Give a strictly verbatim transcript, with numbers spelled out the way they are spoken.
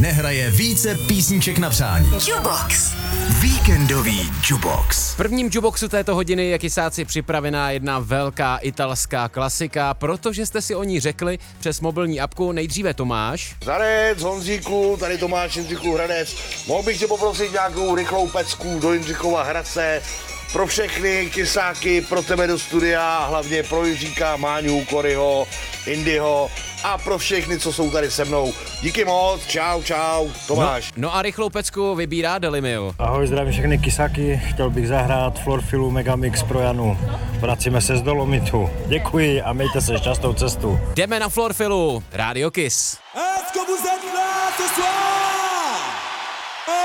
nehraje více písniček na přání. Jubox. Víkendový Jubox. V prvním Juboxu této hodiny je kysáci připravená jedna velká italská klasika, protože jste si o ní řekli přes mobilní apku. Nejdříve Tomáš. Zarec, Honzíku, tady Tomáš Jindřichův Hradec. Mohl bych tě poprosit nějakou rychlou pecku do Jindřichova Hradce. Pro všechny kysáky, pro tebe do studia, hlavně pro Jiříka, Máňu, Koryho, Indyho a pro všechny, co jsou tady se mnou. Díky moc, čau, čau, Tomáš. No, no a rychlou pecku vybírá Delimil. Ahoj, zdravím všechny kysáky, chtěl bych zahrát Florfilu Megamix pro Janu. Vracíme se z Dolomitu. Děkuji a mějte se šťastnou cestu. Jdeme na Florfilu, Radio Kiss. Est-ce que vous êtes là ce soir?